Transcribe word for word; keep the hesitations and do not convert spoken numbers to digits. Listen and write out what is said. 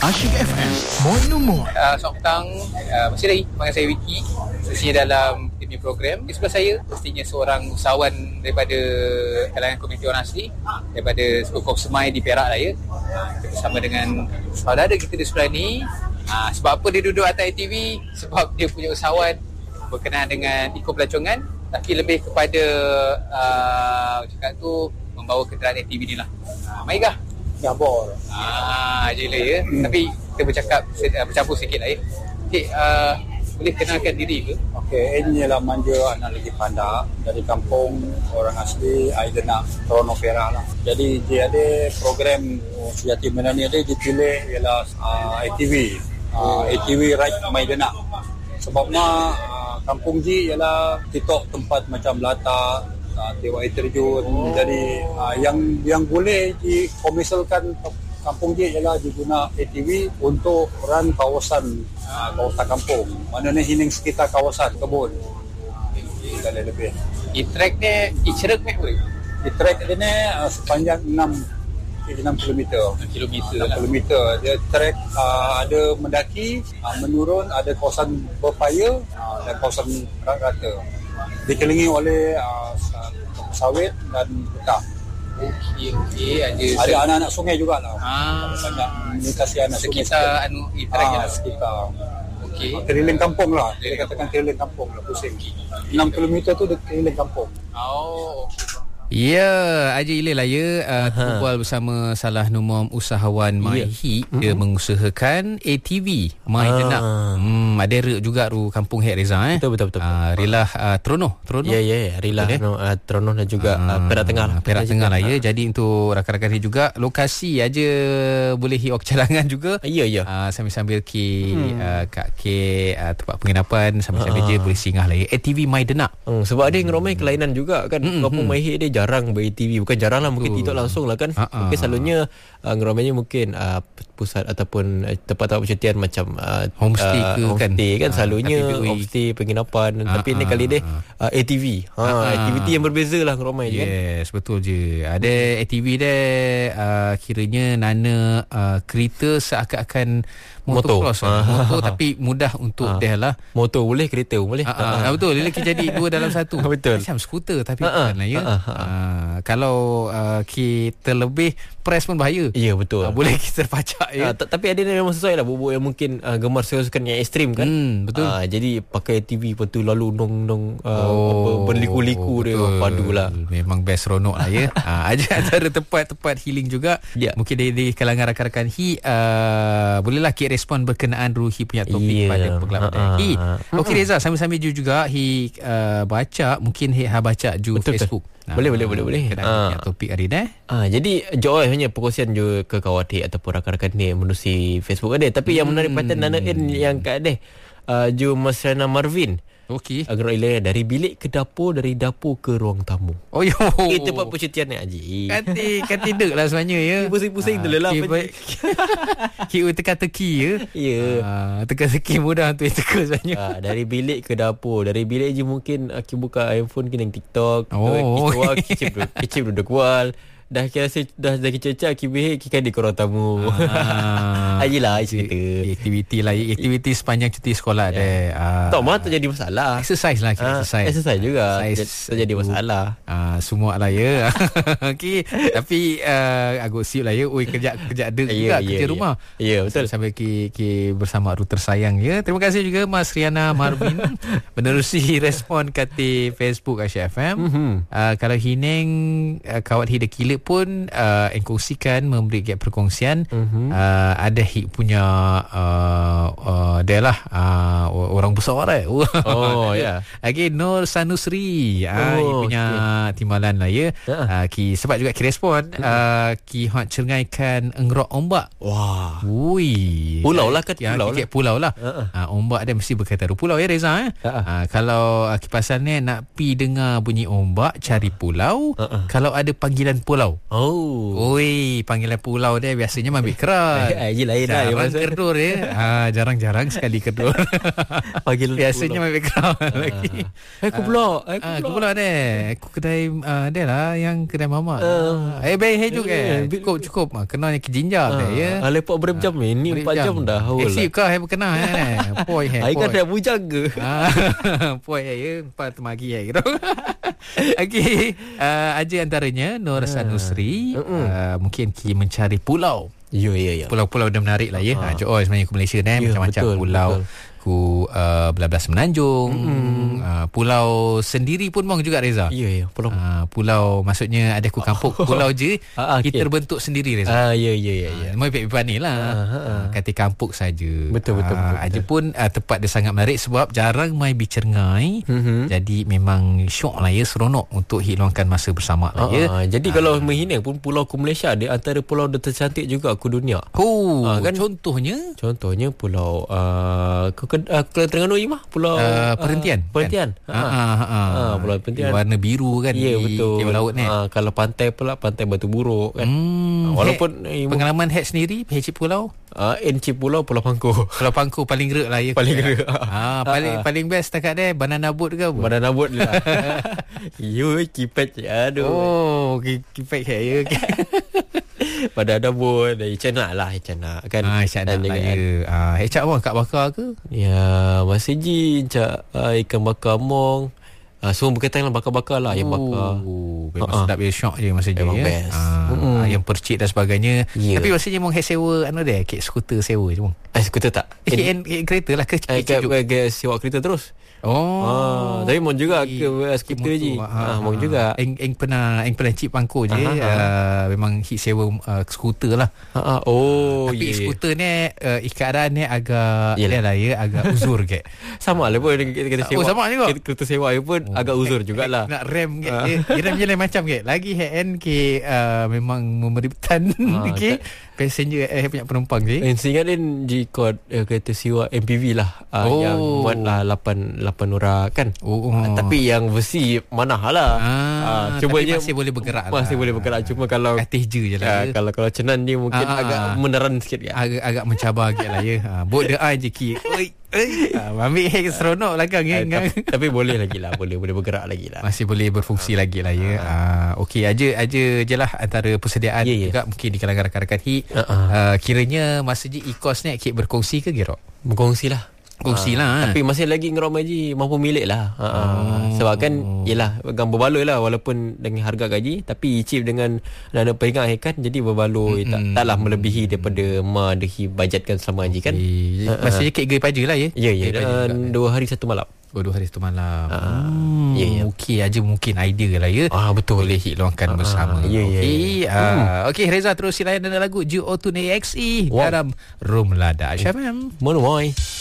Asyik F M, Moin Umur. Uh, selamat petang, uh, masih lagi panggil saya Wiki. Sesinya dalam tim program. Di sebelah saya pastinya seorang usahawan daripada kalangan komuniti orang asli, daripada Suku Kop Semai di Perak Raya. Kita bersama dengan saudara kita di sebelah ni. Uh, sebab apa dia duduk atas A T V? Sebab dia punya usahawan berkenaan dengan ikut pelancongan, tapi lebih kepada uh, cakap tu membawa kenderaan A T V ni lah. Uh, Maikah? Gabor. Ah, je lah ya. Hmm. Tapi kita bercakap uh, bercampur sikit lah ya. Okey, uh, boleh kenalkan diri ke? Okey, ini ialah Manja anak lagi Pandak dari kampung orang asli Aidenak, Trono Perak lah. Jadi dia ada program sejati mana ni ada dipilih ialah uh, A T V. Uh, A T V Ride Aidenak. Sebabnya uh, kampung Ji ialah titok tempat macam latar, uh, tewak air terjun. Oh. Jadi uh, yang yang boleh dikomersialkan kampung Ji ialah diguna A T V untuk run kawasan uh, kawasan kampung. Maknanya hining sekitar kawasan kebun. Dan lebih. Di track ni dicerek meh boleh. Di track dia ni uh, sepanjang enam kilometer. enam kilometer. enam kilometer. Dia track uh, ada mendaki, uh, menurun, ada kawasan berpaya uh, dan kawasan rata. Dikelilingi oleh uh, sawit dan hutan. Okey, okey. Ada, ada anak-anak sungai jugalah. Ah. Banyak melintasi anak sungai. Sekitar anu track ah, lah. Sekitar. Okey. Keliling kampung lah. Dia katakan keliling kampung lah. Pusing. enam kilometer tu dia keliling kampung. Oh, okey. Ya, Haji Ilil lah ya. uh, Berbual bersama salah nombor usahawan Mai Hi. Dia mm-hmm. mengusahakan A T V Mai Denak. Hmm, ada rek juga ru kampung Hek Reza eh. Betul betul betul. Uh, Rilah uh, Trono, Trono. Ya ya, Rilah no, uh, Trono dan juga uh, Perak Tengah. Perak, Perak Tengah lah ya. Jadi untuk rakan-rakan Hi juga lokasi aja boleh Hi ok cadangan juga. Ya ya. Uh, sambil-sambil ki hmm. uh, kat ke uh, tempat penginapan sambil-sambil uh. je boleh singgah lah ya. A T V Mai Denak. Hmm, sebab ada yang ramai kelainan juga kan. Hmm, kampung hmm. Mai Hi dia jarang ber-A T V. Bukan jarang lah, mungkin tidak langsung lah kan. Uh-uh. Mungkin selalunya uh, ngeramainya mungkin uh, pusat ataupun uh, tempat-tempat percutian macam uh, homestay ke uh, kan. Homestay kan uh, selalunya homestay, penginapan. Uh-uh. Tapi ni kali dia uh, A T V. Ha, uh-uh. aktiviti yang berbeza lah ngeramai je kan. Yes, betul je. Ada A T V dia uh, kiranya nana uh, kereta seakan-akan motor, motor. Cross, uh, motor tapi mudah untuk uh, dia lah. Motor boleh, kereta boleh. Uh, uh, uh, betul, dia lagi jadi dua dalam satu. Betul. Macam skuter tapi uh, bukan lah ya. Uh, uh, uh. Uh, kalau uh, kita lebih press pun bahaya. Ya betul. Uh, boleh kita terpacak ya. Uh, t- tapi ada yang memang sesuai lah bubuk yang mungkin uh, gemar sukan yang ekstrim kan. Hmm, betul. Uh, jadi pakai T V lepas tu lalu nong-nong uh, oh, berliku-liku dia padu lah. Memang best ronok lah ya. uh, Ada antara tempat-tempat healing juga. Yeah. Mungkin dari, dari kalangan rakan-rakan Hi uh, bolehlah kira respon berkenaan Ruhi punya topik yeah. pada pengalaman uh, Hi. Uh, Okey Reza, sambil-sambil ju juga Hi uh, baca, mungkin Hi ha baca ju betul, Facebook. Nah, boleh boleh boleh boleh. Kena uh, topik hari ni. Ah, jadi jauh hanya perkongsian je ke kawan dia ataupun rakan-rakan ni menerusi Facebook ada. Tapi hmm. yang menarik perhatian Nana In yang kat dia uh, ju Mas Rana Marvin. Okey. Agar ilai dari bilik ke dapur, dari dapur ke ruang tamu. Oh yo. Itu tempat percutian ni Haji. Kati kati dek lah sebenarnya ya. Pusing-pusing tu lah. Ki teka-teki ya. Ya. Ah, teka-teki mudah untuk teka sebenarnya. Ah, dari bilik ke dapur, dari bilik je mungkin aki buka handphone kena TikTok, oh. kicip kicip duduk wall. Dah kira dah dah kececak kibih kikan di korang tamu. Ah, ayolah cerita. Aktiviti lah, aktiviti sepanjang cuti sekolah yeah. deh. Ah. Tak mah terjadi masalah. Exercise lah, ah, exercise. Exercise juga. Exercise terjadi masalah. Ah, semua lah ya. Okey, tapi uh, agak siap lah ya. Oi kerja kerja ada juga yeah, kerja yeah, rumah. Ya, yeah. yeah, betul. Sampai ki, ki bersama Ru tersayang ya. Terima kasih juga Mas Riana Marvin menerusi respon kat Facebook Asia F M. Mm-hmm. Uh, kalau hining uh, kawat hidup kila pun uh, engkongsikan memberi gap perkongsian uh-huh. uh, ada hik punya uh, uh, dia lah uh, orang besar eh. Oh ya. Yeah. Okay, Nur Sanusri ah uh, punya okay. timbalan lah ya. Uh. Uh, ki sebab juga ki respon uh, ki hot cengaikan engrok ombak. Wah. Ui. Pulau lah kat pulau lah. Pulau lah. Uh-uh. Uh, ombak dia mesti berkaitan pulau ya Reza eh. Uh-uh. Uh, kalau uh, kipasan ni nak pi dengar bunyi ombak cari pulau. Uh-uh. Kalau ada panggilan pulau. Oh. Oi, panggilan pulau dia biasanya ambil kerat. Eh, yelah lain lah. Jarang kedur ya. Ah, jarang-jarang sekali kedur. Pagi biasanya main background uh. lagi. Eh, aku pula. Eh, aku, aku pula deh. Aku kedai uh, dia lah yang kedai mamak. Uh. Eh, baik hey juga. Eh. Cukup cukup. Kena yang kijinjak uh. ya. Ah, lepak berapa jam ni? Ni empat jam dah. Eh, sip kah hai berkenal eh. Poi hai. Ai kan dah bujaga. Ah, poi hai ya, empat temagi hai gitu. Okey, uh, aja antaranya Nur Sanusri uh. uh, mungkin ki mencari pulau. Ya ya ya. Pulau-pulau dah menarik lah ya. Ha, uh. sebenarnya ke Malaysia ni ya, macam-macam betul, pulau. Betul. Ku uh, belas Semenanjung, mm. uh, pulau sendiri pun mau juga Reza. Ya ya, pulau. Uh, pulau maksudnya ada ku kampung pulau je ah, okay. kita bentuk sendiri Reza. Ah ya ya ya ya. Mau pipik ni lah. Uh, uh, kata kampung saja. Betul betul. Uh, betul, aja betul. pun uh, tempat dia sangat menarik sebab jarang mai bicergai. Mm-hmm. Jadi memang syok lah ya, seronok untuk hilangkan masa bersama lah ya. Uh, jadi uh. kalau Mahinang pun pulau ku Malaysia dia antara pulau yang tercantik juga ku dunia. Oh, uh, kan contohnya contohnya pulau uh, ke uh, Terengganu mah pulau uh, perhentian uh, perhentian kan? ha, ha, ha, ha. Ha, pulau perhentian warna biru kan ya, di betul. laut ni ha, kalau pantai pula pantai Batu Buruk kan hmm, ha, walaupun he, pengalaman head sendiri Hecip Pulau uh, Encik Pulau Pulau Pangku Pulau Pangku paling gerak lah ya paling gerak ha, paling ha, paling best dekat dia banana boat ke apa banana boat lah you kipet aduh oh kipet ya pada ada boat dari China lah China kan ah China lah ya ah hecap apa kat bakar ke ya masih ji cak uh, ikan bakar mong uh, semua berkaitan dengan bakar-bakar lah yang bakar oh, memang uh-huh. sedap dia syok je masa je memang ya best ah, mm-hmm. ayam percik dan sebagainya yeah. tapi maksudnya mong sewa anu dia kek skuter sewa je mong eh skuter tak eh, en, en, kereta lah ke eh, ke, ke sewa kereta terus oh ah, tapi mong juga ke skuter je ah, mong juga eng, eng pernah eng pernah cip pangko je uh, memang hit sewa uh, skuter lah ah, oh tapi yeah. skuter ni uh, ikaran ni agak dia lah ya agak uzur ke sama lah pun kita, kita sewa oh sama juga kereta sewa pun oh. agak uzur jugalah nak rem ke uh. rem je lain macam ke lagi head end ke uh, memang memberikan uh, ke passenger eh punya penumpang je eh, seingat dia G-Code eh, kereta sewa M P V lah uh, oh. yang muat lah lapan orang kan oh. uh, tapi yang versi manah lah ah, uh, cuma tapi masih boleh bergerak masih lah. boleh bergerak cuma kalau atas je je uh, lah kalau kalau cenan dia mungkin ah, agak ah, meneran sikit kan? agak agak mencabar sikit lah ya ha, bot dia je ki oi Ha, ambil seronok belakang ya. Tapi, tapi boleh lagi lah, boleh boleh bergerak lagi lah. Masih boleh berfungsi ha. lagi lah ya. Ha. Ha, okey aja aja je lah antara persediaan yeah, juga yeah. mungkin di kalangan rakan-rakan H I P. Uh-uh. Uh, kiranya masa je e-course ni Kik berkongsi ke Gerok? Berkongsi lah. Kongsi lah. Ha. Tapi masih lagi ngerom gaji mampu milik lah. Ha. Oh. Sebab kan yelah gambar baloi lah walaupun dengan harga gaji tapi Icip dengan dana peringkat kan jadi berbaloi mm-hmm. tak taklah melebihi daripada ma dehi bajetkan selama haji kan. Okay. Ha. Masih Kik Gay Paja lah ya. Ya ya dan dua hari satu malam. Oh, dua hari satu malam. Ha. Hmm, ya, ya. Okey aja mungkin idea lah ya. Ah betul. Boleh hiluangkan ha. bersama. Ya, ya, okey. Ya. Ah, hmm. okey Reza terus layan dengan lagu G O two N E X E wow. dalam Room Lada Syam. Mono Boy.